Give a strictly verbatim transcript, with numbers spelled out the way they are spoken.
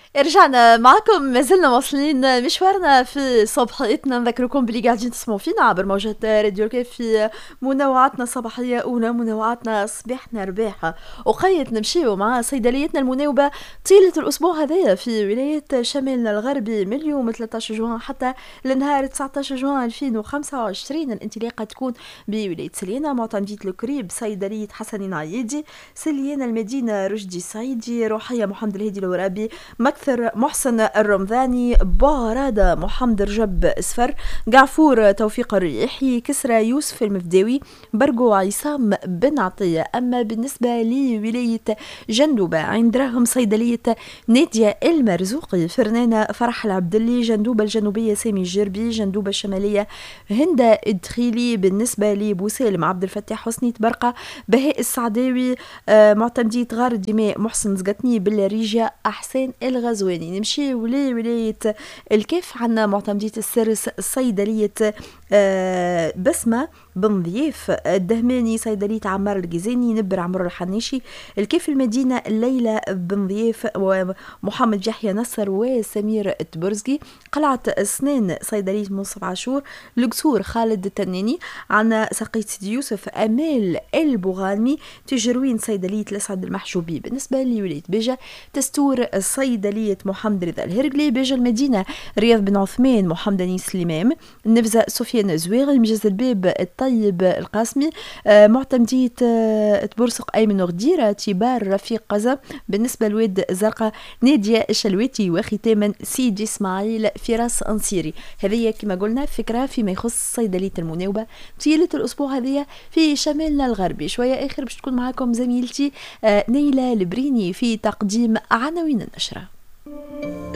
رجعنا معكم، ما زلنا واصلين مشوارنا في صباحيتنا. نذكركم بلي قاعدين تسمعوا فينا عبر موجات راديو كاف في منوعاتنا الصباحيه اولى منوعاتنا صباحنا رباح. وقيت نمشيو مع صيدليتنا المناوبه طيله الاسبوع هذايا في ولايه شمالنا الغربي من اليوم ثلاثة عشر جوان حتى لنهار تسعة عشر جوان ألفين وخمسة وعشرين. الانطلاقه تكون بولايه سليانه معتمديه القريب صيدليه حسن عيادي، سليانه المدينه رشدي السعيدي، روحيه محمد الهادي الورابي، مكثر محسن الرمضاني، بارادة محمد رجب اسفر، قعفور توفيق الريحي، كسرى يوسف المفداوي، برقو عصام بن عطية. أما بالنسبة لولاية جندوبة عند راهم صيدلية نادية المرزوقي، فرنانة فرح العبدلي، جندوبة الجنوبية سامي الجربي، جندوبة الشمالية هند الدخيلي. بالنسبة لبوسالم عبد الفتاح حسني تبرقة، بهاء السعداوي، آه معتمدية غار الدماء محسن زقتني، بالريجيا أحسان الغزواني. نمشي ولاية ولاية الكيف، عنا معتمدية السرس صيدلية آه بسمة بن ضياف الدهماني، صيدلية عمار الجزاني، نبر عمر الحنيشي، الكيف المدينة الليلة بن ضياف ومحمد يحيى نصر وسمير التبرزقي، قلعة اسنان صيدلية منصف عاشور، لقصور خالد التناني، عنا سقيت سيدي يوسف امال البغانمي، تجروين صيدلية الاسعد المحجوبي. بالنسبة لولاية بيجا تستور صيدلية محمد رضا الهرقلي، بيجا المدينة رياض بن عثمان محمد انيس الامام، النفزة سفيان زويغي، مجز الباب الطيب القاسمي، آه معتمدية آه تبرسق ايمن غديرة، تبار رفيق قزم. بالنسبة لواد الزرقاء نادية الشلواتي، وختاما سيدي اسماعيل فراس انصيري. هذه كما قلنا فكرة فيما يخص صيدلية المناوبة طيلة الاسبوع هذه في شمالنا الغربي. شوية اخر باش تكون معكم زميلتي آه نيلة البريني في تقديم عناوين النشرة.